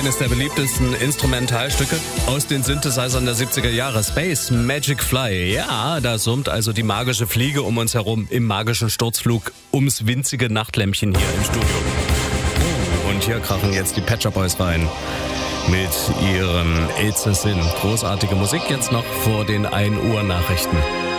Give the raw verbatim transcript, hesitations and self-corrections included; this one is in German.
eines der beliebtesten Instrumentalstücke aus den Synthesizern der siebziger Jahre. Space Magic Fly. Ja, da summt also die magische Fliege um uns herum im magischen Sturzflug ums winzige Nachtlämpchen hier im Studio. Oh, und hier krachen jetzt die Pet Shop Boys rein mit ihrem It's a Sin. Großartige Musik jetzt noch vor den ein Uhr Nachrichten.